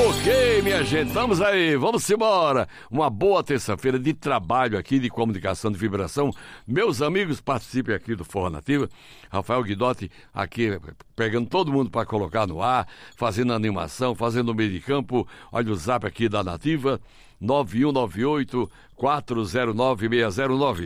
Ok, minha gente, vamos aí, vamos embora. Uma boa terça-feira de trabalho aqui, de comunicação de vibração. Meus amigos, participem aqui do Forró Nativa. Rafael Guidotti aqui pegando todo mundo para colocar no ar, fazendo animação, fazendo o meio de campo. Olha o zap aqui da Nativa, 9198-409-609.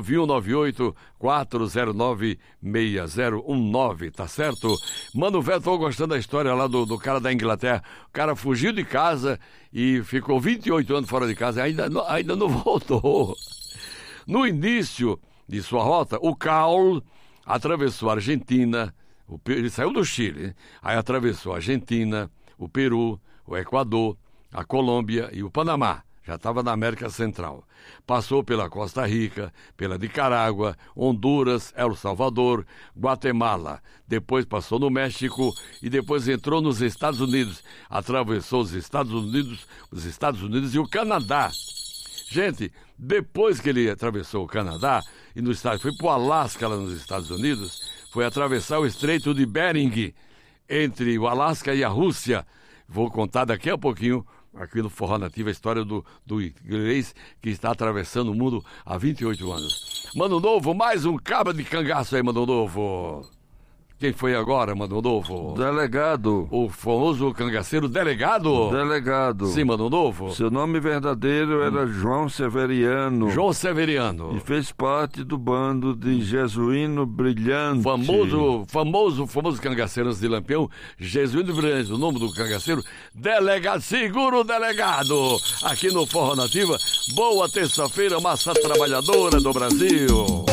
9198-409-6019, tá certo? Mano, velho, tô gostando da história lá do cara da Inglaterra. O cara fugiu de casa e ficou 28 anos fora de casa e ainda não voltou. No início de sua rota, o Carl atravessou a Argentina, ele saiu do Chile, aí atravessou a Argentina, o Peru, o Equador, a Colômbia e o Panamá. Já estava na América Central. Passou pela Costa Rica, pela Nicarágua, Honduras, El Salvador, Guatemala. Depois passou no México e depois entrou nos Estados Unidos. Atravessou os Estados Unidos e o Canadá. Gente, depois que ele atravessou o Canadá e foi para o Alasca, lá nos Estados Unidos, foi atravessar o Estreito de Bering, entre o Alasca e a Rússia. Vou contar daqui a pouquinho, aqui no Forró Nativa, a história do inglês que está atravessando o mundo há 28 anos. Mano Novo, mais um cabra de cangaço aí, Mano Novo. Quem foi agora, Mano Novo? Delegado. O famoso cangaceiro Delegado? Delegado. Sim, Mano Novo. Seu nome verdadeiro era João Severiano. João Severiano. E fez parte do bando de Jesuíno Brilhante. Famoso cangaceiro de Lampião, Jesuíno Brilhante. O nome do cangaceiro, Delegado. Segura o Delegado. Aqui no Forró Nativa. Boa terça-feira, massa trabalhadora do Brasil.